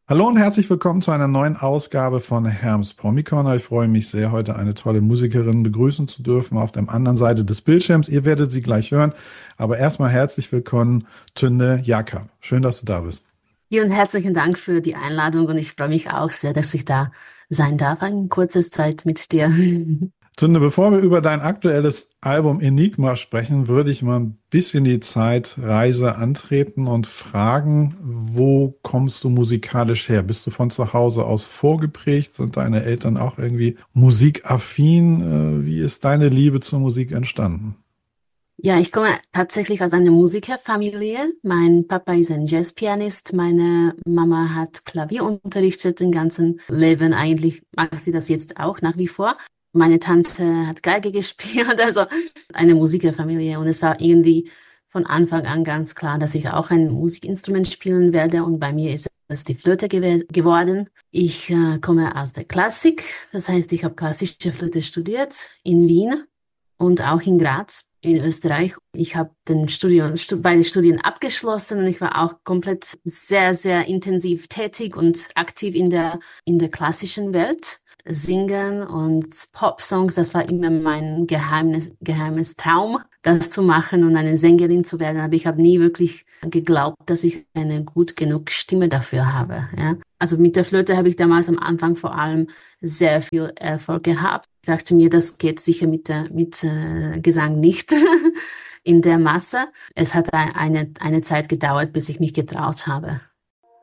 Hallo und herzlich willkommen zu einer neuen Ausgabe von Herms Promi Corner. Ich freue mich sehr, heute eine tolle Musikerin begrüßen zu dürfen auf der anderen Seite des Bildschirms. Ihr werdet sie gleich hören. Aber erstmal herzlich willkommen, Tünde Jakob. Schön, dass du da bist. Vielen herzlichen Dank für die Einladung und ich freue mich auch sehr, dass ich da sein darf, eine kurze Zeit mit dir. Tünde, bevor wir über dein aktuelles Album Enigma sprechen, würde ich mal ein bisschen die Zeitreise antreten und fragen, wo kommst du musikalisch her? Bist du von zu Hause aus vorgeprägt? Sind deine Eltern auch irgendwie musikaffin? Wie ist deine Liebe zur Musik entstanden? Ja, ich komme tatsächlich aus einer Musikerfamilie. Mein Papa ist ein Jazzpianist, meine Mama hat Klavier unterrichtet, den ganzen Leben eigentlich macht sie das jetzt auch nach wie vor. Meine Tante hat Geige gespielt, also eine Musikerfamilie. Und es war irgendwie von Anfang an ganz klar, dass ich auch ein Musikinstrument spielen werde. Und bei mir ist es die Flöte geworden. Ich komme aus der Klassik, das heißt, ich habe klassische Flöte studiert in Wien und auch in Graz in Österreich. Ich habe beide Studien abgeschlossen und ich war auch komplett sehr, sehr intensiv tätig und aktiv in der klassischen Welt. Singen und Popsongs, das war immer mein geheimes Traum, das zu machen und eine Sängerin zu werden. Aber ich habe nie wirklich geglaubt, dass ich eine gut genug Stimme dafür habe. Ja? Also mit der Flöte habe ich damals am Anfang vor allem sehr viel Erfolg gehabt. Ich dachte mir, das geht sicher mit Gesang nicht in der Masse. Es hat eine Zeit gedauert, bis ich mich getraut habe.